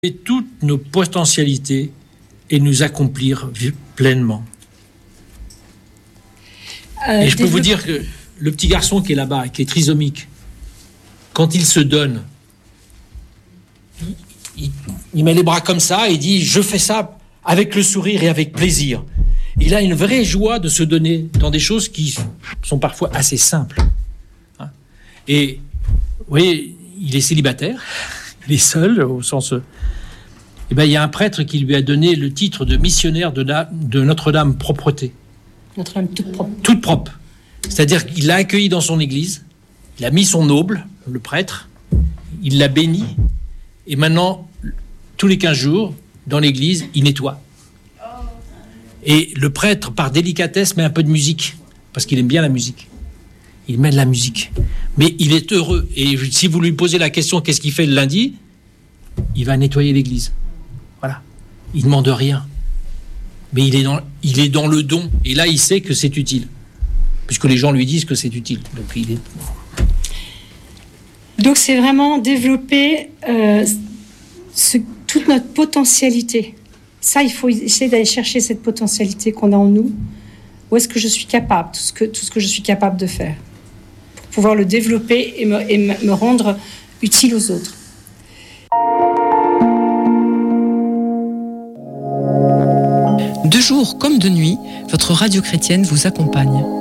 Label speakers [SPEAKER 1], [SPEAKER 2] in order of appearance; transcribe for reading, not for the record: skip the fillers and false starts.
[SPEAKER 1] toutes nos potentialités et nous accomplir pleinement. Et je peux vous dire que le petit garçon qui est là-bas, qui est trisomique, quand il se donne, il met les bras comme ça et il dit « Je fais ça avec le sourire et avec plaisir ». Il a une vraie joie de se donner dans des choses qui sont parfois assez simples. Et vous voyez, il est célibataire, il est seul au sens... Eh ben, il y a un prêtre qui lui a donné le titre de missionnaire de Notre-Dame Propreté.
[SPEAKER 2] Notre-Dame toute propre.
[SPEAKER 1] Toute propre. C'est-à-dire qu'il l'a accueilli dans son église, il a mis son auble, le prêtre, il l'a béni, et maintenant, tous les 15 jours, dans l'église, il nettoie. Et le prêtre, par délicatesse, met un peu de musique, parce qu'il aime bien la musique. Il met de la musique. Mais il est heureux. Et si vous lui posez la question, qu'est-ce qu'il fait le lundi ? Il va nettoyer l'église. Voilà. Il ne demande rien. Mais il est dans le don. Et là, il sait que c'est utile. Puisque les gens lui disent que c'est utile.
[SPEAKER 2] Donc c'est vraiment développer toute notre potentialité. Ça, il faut essayer d'aller chercher cette potentialité qu'on a en nous. Où est-ce que je suis capable, tout ce que je suis capable de faire, pour pouvoir le développer et me rendre utile aux autres.
[SPEAKER 3] De jour comme de nuit, votre radio chrétienne vous accompagne.